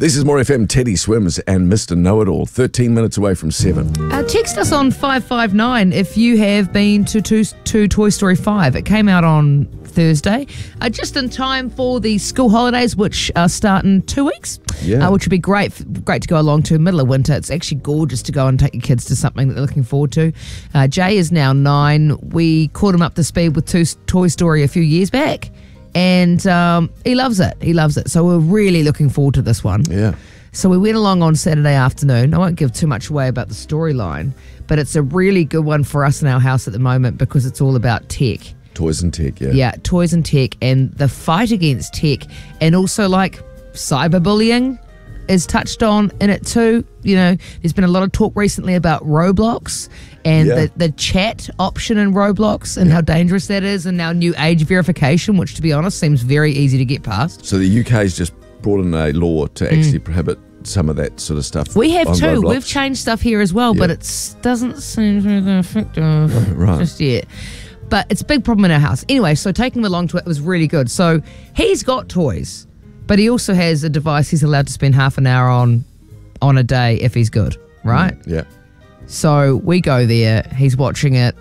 This is More FM, Teddy Swims and Mr. Know-It-All, 13 minutes away from 7. Text us on 559 if you have been to Toy Story 5. It came out on Thursday, just in time for the school holidays, which start in 2 weeks, which would be great to go along to middle of winter. It's actually gorgeous to go and take your kids to something that they're looking forward to. Jay is now 9. We caught him up to speed with Toy Story a few years back, and he loves it. So we're really looking forward to this one. Yeah. So we went along on Saturday afternoon. I won't give too much away about the storyline, but it's a really good one for us in our house at the moment because it's all about tech. Toys and tech, Yeah, toys and tech, and the fight against tech, and also like cyberbullying is touched on in it too. You know, there's been a lot of talk recently about Roblox and the chat option in Roblox and how dangerous that is, and now new age verification, which to be honest seems very easy to get past. So the UK's just brought in a law to actually prohibit some of that sort of stuff. We have on too. Roblox. We've changed stuff here as well, but it doesn't seem very effective just yet. But it's a big problem in our house. Anyway, so taking him along to it was really good. So he's got toys, but he also has a device he's allowed to spend half an hour on a day if he's good, right? Yeah. So we go there. He's watching it.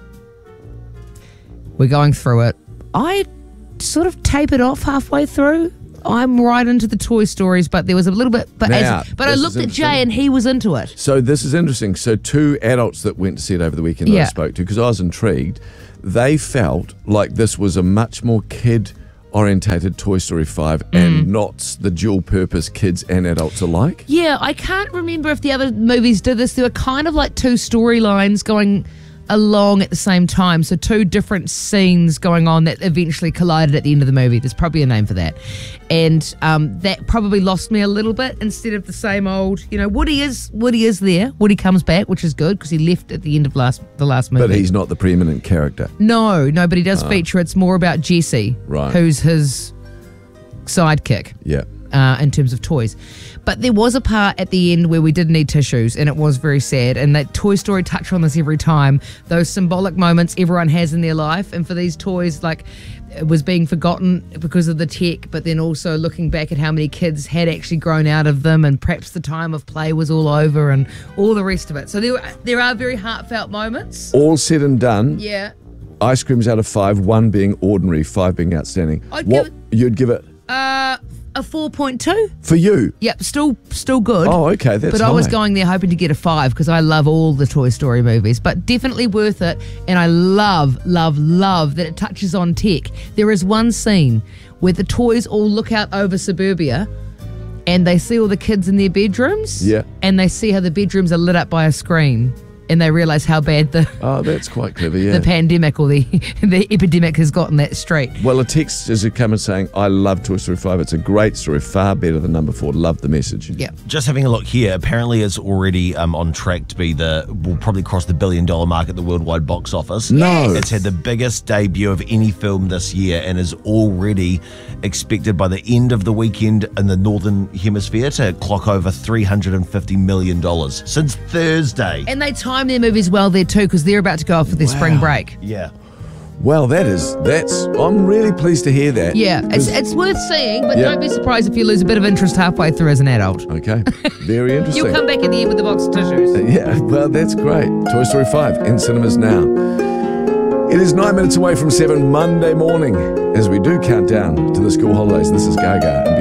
We're going through it. I sort of tapered off halfway through. I'm right into the Toy Stories, but there was a little bit. But I looked at Jay and he was into it. So this is interesting. So 2 adults that went to see it over the weekend that I spoke to, because I was intrigued, they felt like this was a much more kid-orientated Toy Story 5 and not the dual-purpose kids and adults alike. Yeah, I can't remember if the other movies did this. There were kind of like 2 storylines going along at the same time, so 2 different scenes going on that eventually collided at the end of the movie. There's probably a name for that, and that probably lost me a little bit. Instead of the same old, Woody is there. Woody comes back, which is good because he left at the end of the last movie. But he's not the preeminent character. No, but he does feature. It's more about Jessie, who's his sidekick. Yeah. In terms of toys. But there was a part at the end where we did need tissues, and it was very sad, and that Toy Story touched on this every time, those symbolic moments everyone has in their life, and for these toys, like, it was being forgotten because of the tech, but then also looking back at how many kids had actually grown out of them, and perhaps the time of play was all over, and all the rest of it. So there are very heartfelt moments. All said and done. Yeah. Ice creams out of 5, 1 being ordinary, 5 being outstanding. You'd give it? A 4.2 for you. Yep, still good. Oh, okay, that's. But high. I was going there hoping to get a 5 because I love all the Toy Story movies. But definitely worth it, and I love that it touches on tech. There is one scene where the toys all look out over suburbia, and they see all the kids in their bedrooms. Yeah, and they see how the bedrooms are lit up by a screen. And they realise how bad that's quite clever, yeah. the pandemic or the epidemic has got in that street. Well, a text is coming saying, I love Toy Story 5. It's a great story, far better than number 4. Love the message. Yeah. Just having a look here, apparently it's already on track to be will probably cross the $1 billion mark at the worldwide box office. No. It's had the biggest debut of any film this year and is already expected by the end of the weekend in the Northern Hemisphere to clock over $350 million since Thursday. And they time their movies well there too because they're about to go off for their spring break. Yeah. Well, I'm really pleased to hear that. Yeah, it's worth seeing, but don't be surprised if you lose a bit of interest halfway through as an adult. Okay, very interesting. You'll come back in the end with a box of tissues. Yeah, well, that's great. Toy Story 5 in cinemas now. It is 9 minutes away from 7 Monday morning as we do count down to the school holidays. This is Gaga.